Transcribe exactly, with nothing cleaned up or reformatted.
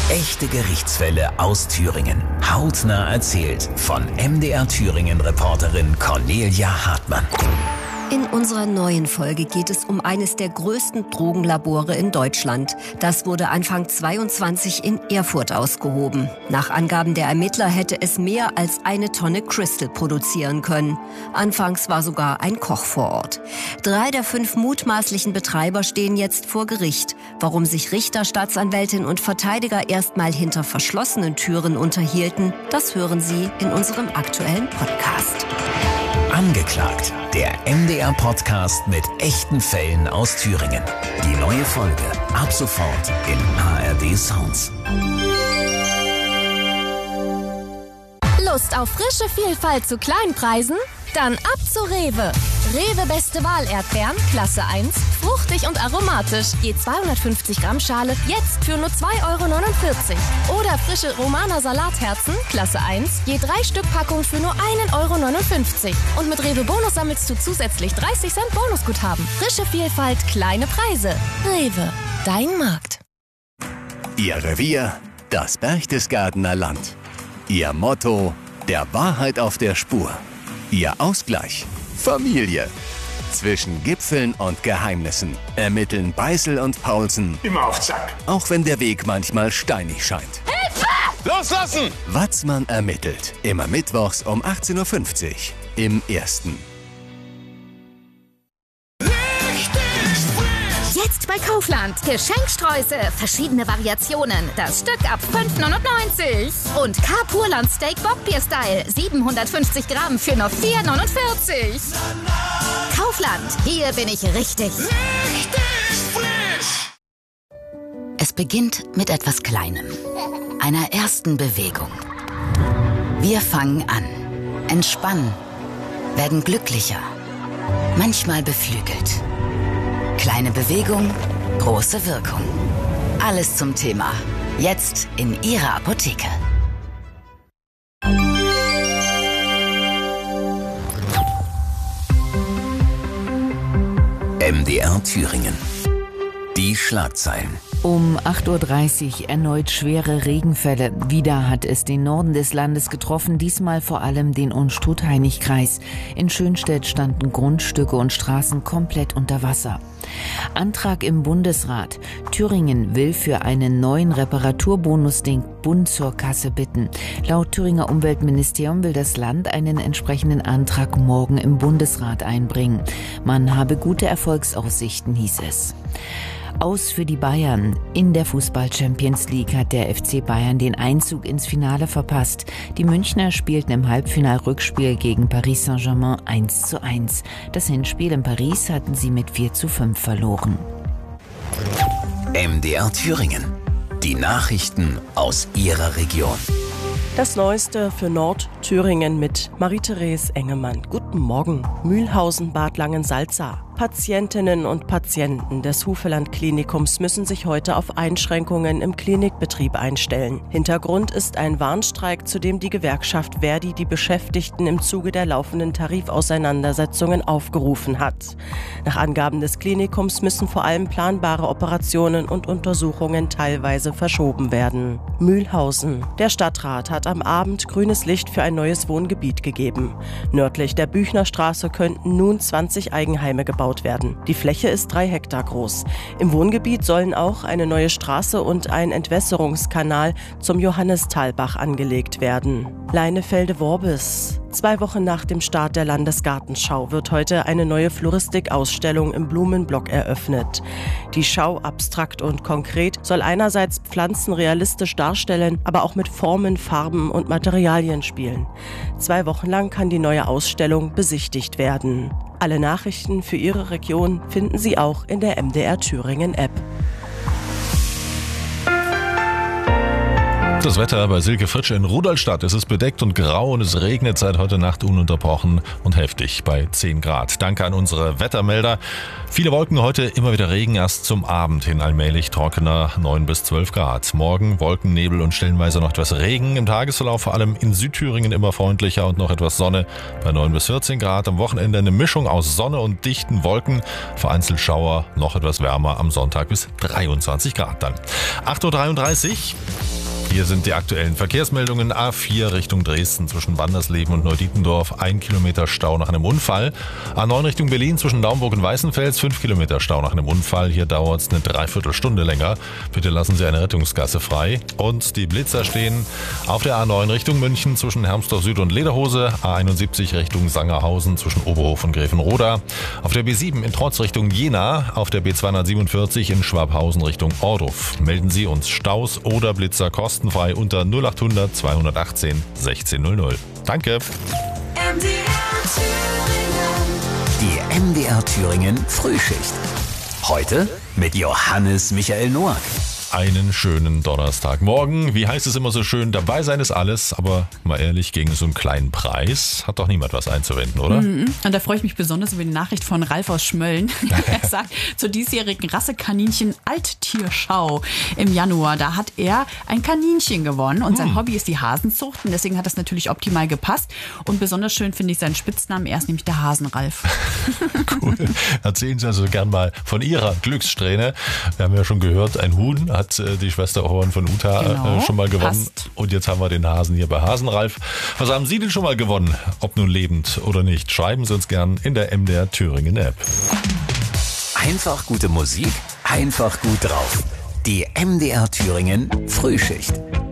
Echte Gerichtsfälle aus Thüringen. Hautnah erzählt von M D R Thüringen-Reporterin Cornelia Hartmann. In unserer neuen Folge geht es um eines der größten Drogenlabore in Deutschland. Das wurde Anfang zweiundzwanzig in Erfurt ausgehoben. Nach Angaben der Ermittler hätte es mehr als eine Tonne Crystal produzieren können. Anfangs war sogar ein Koch vor Ort. Drei der fünf mutmaßlichen Betreiber stehen jetzt vor Gericht. Warum sich Richter, Staatsanwältin und Verteidiger erstmal hinter verschlossenen Türen unterhielten, das hören Sie in unserem aktuellen Podcast. Angeklagt, der M D R-Podcast mit echten Fällen aus Thüringen. Die neue Folge ab sofort in A R D Sounds. Lust auf frische Vielfalt zu Kleinpreisen? Dann ab zu Rewe. Rewe Beste Wahl Erdbeeren, Klasse eins, fruchtig und aromatisch. Je zweihundertfünfzig Gramm Schale, jetzt für nur zwei Euro neunundvierzig. Oder frische Romaner Salatherzen, Klasse eins, je drei Stück Packung für nur ein Euro neunundfünfzig. Und mit Rewe Bonus sammelst du zusätzlich dreißig Cent Bonusguthaben. Frische Vielfalt, kleine Preise. Rewe, dein Markt. Ihr Revier, das Berchtesgadener Land. Ihr Motto, der Wahrheit auf der Spur. Ihr Ausgleich, Familie. Zwischen Gipfeln und Geheimnissen ermitteln Beißel und Paulsen. Immer auf Zack. Auch wenn der Weg manchmal steinig scheint. Hilfe! Loslassen! Watzmann ermittelt. Immer mittwochs um achtzehn Uhr fünfzig im Ersten. Jetzt bei Kaufland. Geschenksträuße, verschiedene Variationen. Das Stück ab fünf neunundneunzig. Und K-Purland Steak Bockbier-Style. siebenhundertfünfzig Gramm für nur vier neunundvierzig. Kaufland, hier bin ich richtig. Richtig frisch! Es beginnt mit etwas Kleinem. Einer ersten Bewegung. Wir fangen an, entspannen, werden glücklicher, manchmal beflügelt. Kleine Bewegung, große Wirkung. Alles zum Thema. Jetzt in Ihrer Apotheke. M D R Thüringen. Die Schlagzeilen. Um acht Uhr dreißig erneut schwere Regenfälle. Wieder hat es den Norden des Landes getroffen, diesmal vor allem den Unstrut-Heinig-Kreis. In Schönstedt standen Grundstücke und Straßen komplett unter Wasser. Antrag im Bundesrat. Thüringen will für einen neuen Reparaturbonus den Bund zur Kasse bitten. Laut Thüringer Umweltministerium will das Land einen entsprechenden Antrag morgen im Bundesrat einbringen. Man habe gute Erfolgsaussichten, hieß es. Aus für die Bayern. In der Fußball-Champions League hat der F C Bayern den Einzug ins Finale verpasst. Die Münchner spielten im Halbfinal-Rückspiel gegen Paris Saint-Germain eins zu eins. Das Hinspiel in Paris hatten sie mit vier zu fünf verloren. M D R Thüringen. Die Nachrichten aus Ihrer Region. Das Neueste für Nordthüringen mit Marie-Therese Engemann. Guten Morgen. Mühlhausen, Bad Langensalza. Patientinnen und Patienten des Hufeland-Klinikums müssen sich heute auf Einschränkungen im Klinikbetrieb einstellen. Hintergrund ist ein Warnstreik, zu dem die Gewerkschaft Verdi die Beschäftigten im Zuge der laufenden Tarifauseinandersetzungen aufgerufen hat. Nach Angaben des Klinikums müssen vor allem planbare Operationen und Untersuchungen teilweise verschoben werden. Mühlhausen. Der Stadtrat hat am Abend grünes Licht für ein neues Wohngebiet gegeben. Nördlich der Büchnerstraße könnten nun zwanzig Eigenheime gebaut werden. Die Fläche ist drei Hektar groß. Im Wohngebiet sollen auch eine neue Straße und ein Entwässerungskanal zum Johannistalbach angelegt werden. Leinefelde-Worbis. Zwei Wochen nach dem Start der Landesgartenschau wird heute eine neue Floristikausstellung im Blumenblock eröffnet. Die Schau abstrakt und konkret soll einerseits Pflanzen realistisch darstellen, aber auch mit Formen, Farben und Materialien spielen. Zwei Wochen lang kann die neue Ausstellung besichtigt werden. Alle Nachrichten für Ihre Region finden Sie auch in der M D R Thüringen App. Das Wetter bei Silke Fritsch in Rudolstadt. Es ist bedeckt und grau und es regnet seit heute Nacht ununterbrochen und heftig bei zehn Grad. Danke an unsere Wettermelder. Viele Wolken, heute immer wieder Regen, erst zum Abend hin allmählich trockener, neun bis zwölf Grad. Morgen Wolken, Nebel und stellenweise noch etwas Regen. Im Tagesverlauf vor allem in Südthüringen immer freundlicher und noch etwas Sonne bei neun bis vierzehn Grad. Am Wochenende eine Mischung aus Sonne und dichten Wolken. Vereinzelt Schauer, noch etwas wärmer am Sonntag bis dreiundzwanzig Grad dann. acht Uhr dreiunddreißig. Hier sind die aktuellen Verkehrsmeldungen. A vier Richtung Dresden zwischen Wandersleben und Neudietendorf. Ein Kilometer Stau nach einem Unfall. A neun Richtung Berlin zwischen Naumburg und Weißenfels. Fünf Kilometer Stau nach einem Unfall. Hier dauert es eine Dreiviertelstunde länger. Bitte lassen Sie eine Rettungsgasse frei. Und die Blitzer stehen auf der A neun Richtung München zwischen Hermsdorf Süd und Lederhose. A einundsiebzig Richtung Sangerhausen zwischen Oberhof und Gräfenroda. Auf der B sieben in Trotz Richtung Jena. Auf der B zweihundertsiebenundvierzig in Schwabhausen Richtung Ordorf. Melden Sie uns Staus oder Blitzer kostenfrei unter null acht hundert zweihundertachtzehn sechzehn null null. Danke. Die M D R Thüringen Frühschicht. Heute mit Johannes Michael Noack. Einen schönen Donnerstagmorgen. Wie heißt es immer so schön, dabei sein ist alles, aber mal ehrlich, gegen so einen kleinen Preis hat doch niemand was einzuwenden, oder? Mhm. Und da freue ich mich besonders über die Nachricht von Ralf aus Schmölln. Er sagt, zur diesjährigen Rassekaninchen Alttierschau im Januar, da hat er ein Kaninchen gewonnen und sein hm. Hobby ist die Hasenzucht und deswegen hat das natürlich optimal gepasst. Und besonders schön finde ich seinen Spitznamen, er ist nämlich der Hasenralf. Cool. Erzählen Sie also gern mal von Ihrer Glückssträhne. Wir haben ja schon gehört, ein Huhn hat die Schwester Horn von Uta genau, schon mal gewonnen. Passt. Und jetzt haben wir den Hasen hier bei Hasenralf. Was haben Sie denn schon mal gewonnen? Ob nun lebend oder nicht? Schreiben Sie uns gern in der M D R Thüringen App. Einfach gute Musik, einfach gut drauf. Die M D R Thüringen Frühschicht.